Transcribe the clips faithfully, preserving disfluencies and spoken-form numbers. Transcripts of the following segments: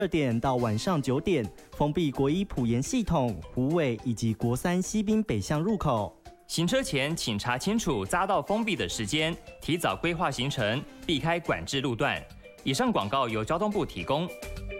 二点到晚上九点，封闭国一埔盐系统、虎尾以及国三西滨北向入口。 行车前请查清楚匝道封闭的时间，提早规划行程，避开管制路段。以上广告由交通部提供。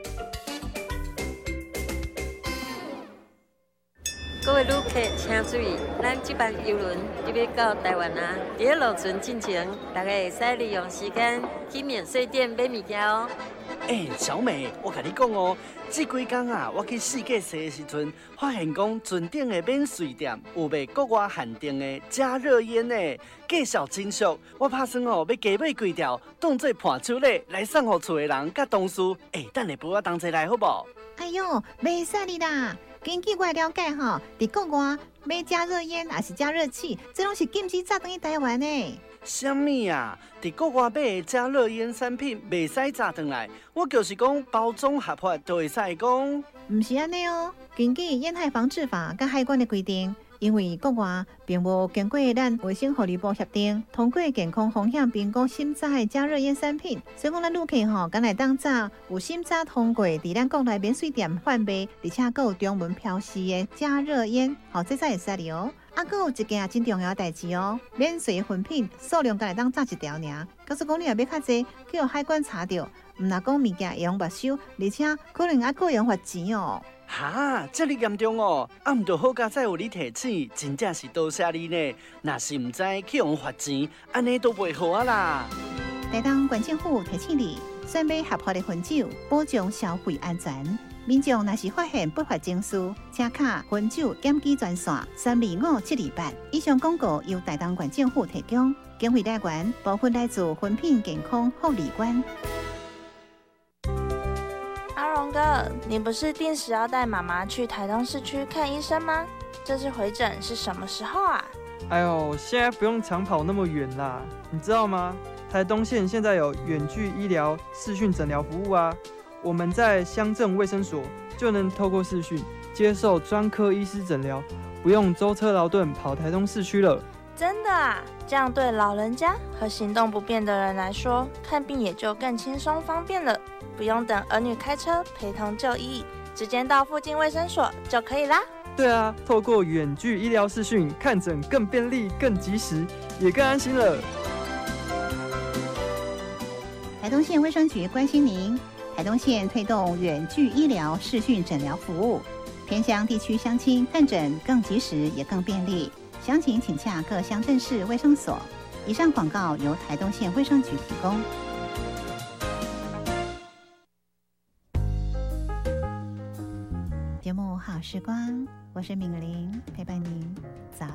各位旅客请注意，咱这班邮轮就要到台湾啊！伫个路船进前，大家会使利用时间去免税店买物件哦。 哎、欸，小美，我甲你讲哦，这几天啊，我去世界踅的时阵，发现讲船顶的免税店有卖国外限定的加热烟呢，介绍真俗。我打算哦，要加买几条，当做伴手礼来送互厝的人甲同事。哎、欸，等下陪我同齐来好不？ 哎呦，袂使你啦！根据我了解吼，伫国外买加热烟还是加热器，这拢是禁止炸转去台湾的。 什么啊？伫国外买的加热烟产品袂使炸转来，我就是讲包装合法就会使讲。 唔是安尼哦，根据烟害防治法甲海关的规定。因为国外并无经过咱卫生福利部协定，通过健康风险评估审查的加热烟产品，所以讲咱旅客吼，敢来当早有审查通过，伫咱国内免税店贩卖，而且还有中文标示的加热烟，吼，这才会使哩哦。啊，还有一件真重要的代志哦，免税的粉品数量敢来当炸一条尔，可是讲你若要较济，叫海关查到，毋若讲物件会用没收，而且可能还个用罚钱哦。 哈，这么严重哦！啊，毋着好佳再有你提醒，真正是多谢你呢。若是唔知去用罚钱，安尼都袂好啊啦。 台东县政府提醒你，选买合法的分酒，保障消费安全。民众若是发现不法情事，请卡分酒检举专线三二五七二八。以上广告由台东县政府提供，经费来源部分来自分品健康护理官。 阿荣哥，你不是定时要带妈妈去台东市区看医生吗？这次回诊是什么时候啊？ 哎呦，现在不用长跑那么远啦，你知道吗？台东县现在有远距医疗视讯诊疗服务啊，我们在乡镇卫生所就能透过视讯接受专科医师诊疗，不用舟车劳顿跑台东市区了。 真的啊？这样对老人家和行动不便的人来说，看病也就更轻松方便了，不用等儿女开车陪同就医，直接到附近卫生所就可以啦。 对啊，透过远距医疗视讯看诊更便利、更及时，也更安心了。 台东县卫生局关心您，台东县推动远距医疗视讯诊疗服务，偏乡地区乡亲看诊更及时也更便利。详情请洽各乡镇市卫生所。以上广告由台东县卫生局提供。节目好时光，我是敏玲，陪伴您早